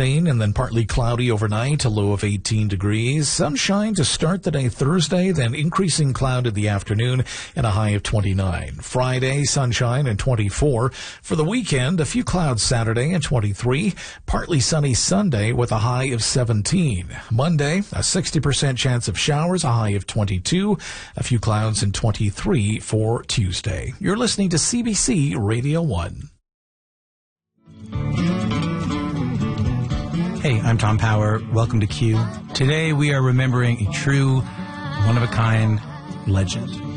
evening and then partly cloudy overnight, a low of 18 degrees. Sunshine to start the day Thursday, then increasing cloud in the afternoon and a high of 29. Friday, sunshine and 24. For the weekend, a few clouds Saturday and 23. Partly sunny Sunday with a high of 17. Monday, a 60% chance of showers, a high of 22. A few clouds and 23 for Tuesday. You're listening to CBC Radio 1. Hey, I'm Tom Power. Welcome to Q. Today we are remembering a true, one-of-a-kind legend.